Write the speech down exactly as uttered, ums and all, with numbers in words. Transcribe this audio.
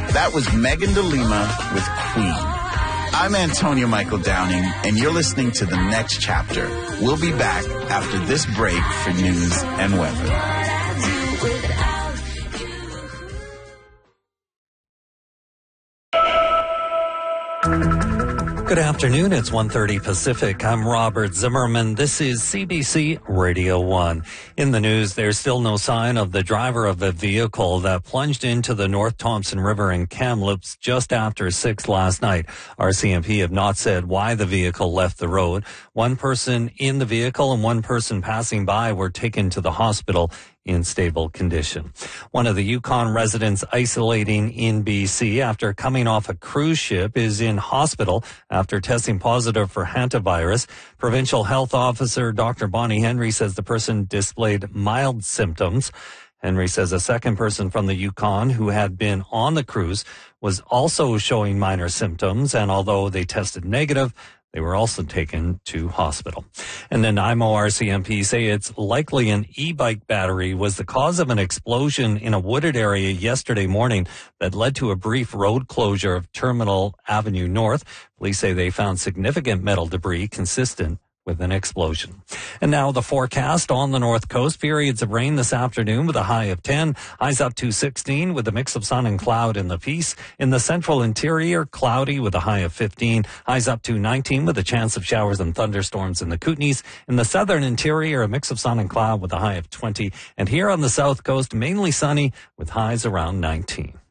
That was Megan De Lima with Queen. I'm Antonio Michael Downing, and you're listening to The Next Chapter. We'll be back after this break for news and weather. Good afternoon. It's one thirty Pacific. I'm Robert Zimmerman. This is C B C Radio one. In the news, there's still no sign of the driver of the vehicle that plunged into the North Thompson River in Kamloops just after six last night. R C M P have not said why the vehicle left the road. One person in the vehicle and one person passing by were taken to the hospital in stable condition. One of the Yukon residents isolating in B C after coming off a cruise ship is in hospital after testing positive for hantavirus. Provincial Health Officer Doctor Bonnie Henry says the person displayed mild symptoms. Henry says a second person from the Yukon who had been on the cruise was also showing minor symptoms, and although they tested negative, they were also taken to hospital. And then I M O R C M P say it's likely an e-bike battery was the cause of an explosion in a wooded area yesterday morning that led to a brief road closure of Terminal Avenue North. Police say they found significant metal debris consistent with an explosion. And now the forecast on the North Coast. Periods of rain this afternoon with a high of ten. Highs up to sixteen with a mix of sun and cloud in the Peace. In the central interior, cloudy with a high of fifteen. Highs up to nineteen with a chance of showers and thunderstorms in the Kootenays. In the southern interior, a mix of sun and cloud with a high of twenty. And here on the South Coast, mainly sunny with highs around nineteen.